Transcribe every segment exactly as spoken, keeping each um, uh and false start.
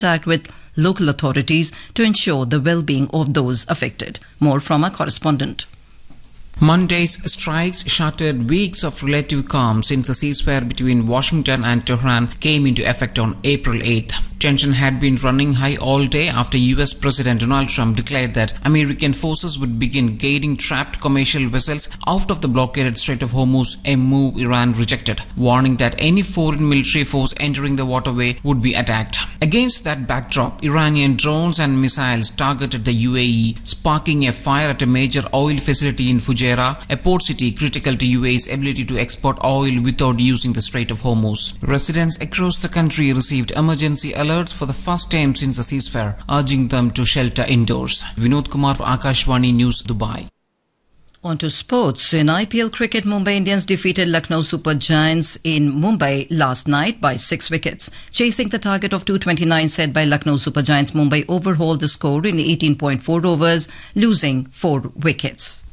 contact with local authorities to ensure the well-being of those affected. More from our correspondent. Monday's strikes shattered weeks of relative calm since the ceasefire between Washington and Tehran came into effect on April eighth. Tension had been running high all day after U S President Donald Trump declared that American forces would begin guiding trapped commercial vessels out of the blockaded Strait of Hormuz, a move Iran rejected, warning that any foreign military force entering the waterway would be attacked. Against that backdrop, Iranian drones and missiles targeted the U A E, sparking a fire at a major oil facility in Fujairah, a port city critical to U A E's ability to export oil without using the Strait of Hormuz. Residents across the country received emergency alerts for the first time since the ceasefire, urging them to shelter indoors. Vinod Kumar for Akashvani News, Dubai. On to sports. In I P L cricket, Mumbai Indians defeated Lucknow Super Giants in Mumbai last night by six wickets. Chasing the target of two twenty-nine set by Lucknow Super Giants, Mumbai overhauled the score in eighteen point four overs, losing four wickets.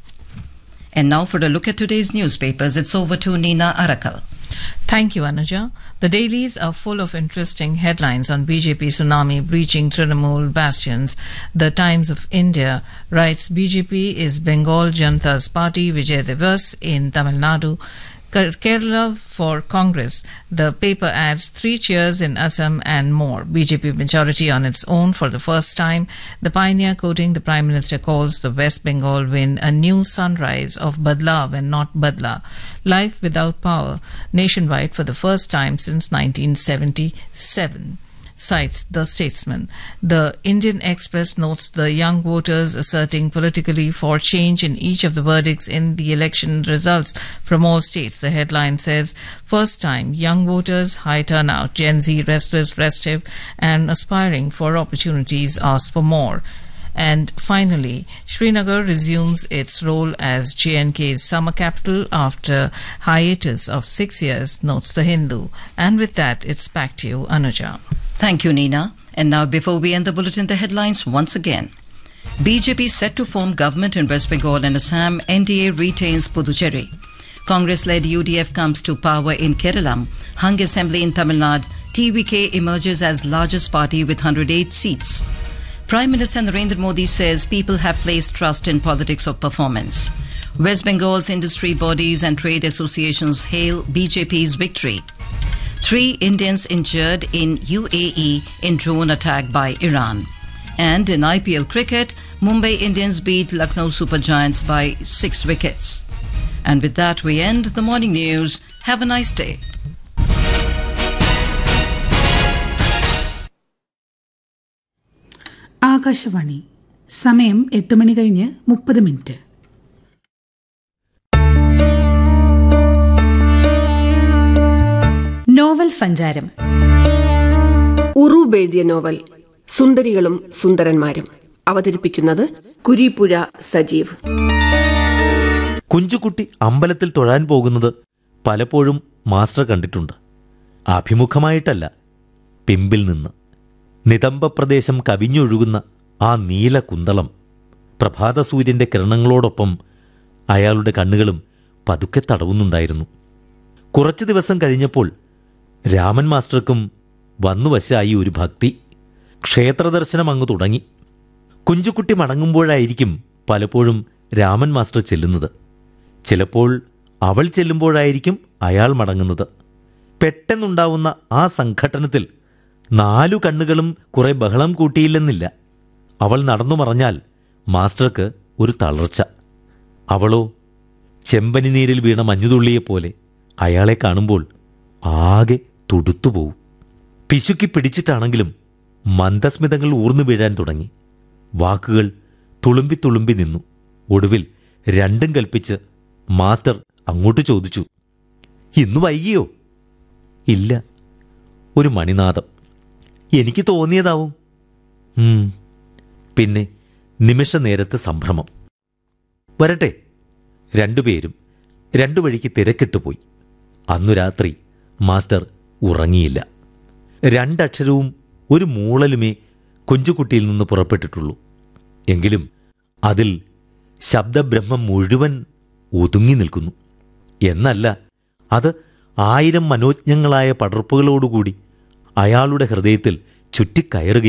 And now for a look at today's newspapers, it's over to Nina Arakal. Thank you, Anuja. The dailies are full of interesting headlines on B J P tsunami breaching Trinamool bastions. The Times of India writes B J P is Bengal Janata's party, Vijay Diwas in Tamil Nadu. Kerala for Congress. The paper adds three cheers in Assam and more. B J P majority on its own for the first time. The Pioneer quoting the Prime Minister calls the West Bengal win a new sunrise of Badlav and not Badla. Life without power nationwide for the first time since nineteen seventy-seven. Cites The Statesman. The Indian Express notes the young voters asserting politically for change in each of the verdicts in the election results from all states. The headline says, first time, young voters, high turnout, Gen Z restless, restive and aspiring for opportunities ask for more. And finally, Srinagar resumes its role as J and K's summer capital after hiatus of six years, notes The Hindu. And with that, it's back to you, Anuja. Thank you, Nina. And now, before we end the bulletin, the headlines once again. B J P set to form government in West Bengal and Assam. N D A retains Puducherry. Congress-led U D F comes to power in Kerala. Hung assembly in Tamil Nadu. T V K emerges as largest party with one hundred eight seats. Prime Minister Narendra Modi says people have placed trust in politics of performance. West Bengal's industry bodies and trade associations hail B J P's victory. Three Indians injured in U A E in drone attack by Iran. And in I P L cricket, Mumbai Indians beat Lucknow Super Giants by six wickets. And with that, we end the morning news. Have a nice day. Akashvani സമയം എട്ട് മണി കഴിഞ്ഞ് മുപ്പത് minute. Novel സഞ്ചാരം. ഉറൂബ് എഴുതിയ novel സുന്ദരികളും സുന്ദരന്മാരും. അവതരിപ്പിക്കുന്നത് കുരീപ്പുഴ സജീവ്. കുഞ്ചുകുട്ടി അമ്പലത്തിൽ തൊഴാൻ പോകുന്നത് പലപ്പോഴും മാസ്റ്റർ കണ്ടിട്ടുണ്ട്. അഭിമുഖമായിട്ടല്ല, പിമ്പിൽ നിന്ന്. നിതംബ പ്രദേശം കവിഞ്ഞൊഴുകുന്ന ആ നീല കുന്തളം, പ്രഭാതസൂര്യൻ്റെ കിരണങ്ങളോടൊപ്പം അയാളുടെ കണ്ണുകളും പതുക്കെ തടവുന്നുണ്ടായിരുന്നു. കുറച്ചു ദിവസം കഴിഞ്ഞപ്പോൾ രാമൻ മാസ്റ്റർക്കും വന്നുവശായി ഒരു ഭക്തി. ക്ഷേത്രദർശനം അങ്ങ് തുടങ്ങി. കുഞ്ചുകുട്ടി മടങ്ങുമ്പോഴായിരിക്കും പലപ്പോഴും രാമൻ മാസ്റ്റർ ചെല്ലുന്നത്. ചിലപ്പോൾ അവൾ ചെല്ലുമ്പോഴായിരിക്കും അയാൾ മടങ്ങുന്നത്. പെട്ടെന്നുണ്ടാവുന്ന ആ സംഘട്ടനത്തിൽ നാലു കണ്ണുകളും കുറെ ബഹളം കൂട്ടിയില്ലെന്നില്ല. അവൾ നടന്നു മറഞ്ഞാൽ മാസ്റ്റർക്ക് ഒരു തളർച്ച. അവളോ ചെമ്പനിനീരിൽ വീണ മഞ്ഞുതുള്ളിയെപ്പോലെ അയാളെ കാണുമ്പോൾ ആകെ തുടുത്തുപോവും. പിശുക്കി പിടിച്ചിട്ടാണെങ്കിലും മന്ദസ്മിതങ്ങൾ ഊർന്നു വീഴാൻ തുടങ്ങി. വാക്കുകൾ തുളുമ്പി തുളുമ്പി നിന്നു. ഒടുവിൽ രണ്ടും കൽപ്പിച്ച് മാസ്റ്റർ അങ്ങോട്ട് ചോദിച്ചു, ഇന്ന് വൈകിയോ? ഇല്ല. ഒരു മണിനാദം. എനിക്ക് തോന്നിയതാവും. പിന്നെ നിമിഷ നേരത്ത് സംഭ്രമം. വരട്ടെ. രണ്ടുപേരും രണ്ടു വഴിക്ക് തിരക്കിട്ടുപോയി. അന്നു രാത്രി മാസ്റ്റർ ഉറങ്ങിയില്ല. രണ്ടക്ഷരവും ഒരു മൂളലുമേ കുഞ്ചുകുട്ടിയിൽ നിന്ന് പുറപ്പെട്ടിട്ടുള്ളൂ. എങ്കിലും അതിൽ ശബ്ദബ്രഹ്മം മുഴുവൻ ഒതുങ്ങി നിൽക്കുന്നു. എന്നല്ല, അത് ആയിരം മനോജ്ഞങ്ങളായ പടർപ്പുകളോടുകൂടി അയാളുടെ ഹൃദയത്തിൽ ചുറ്റിക്കയറുകയും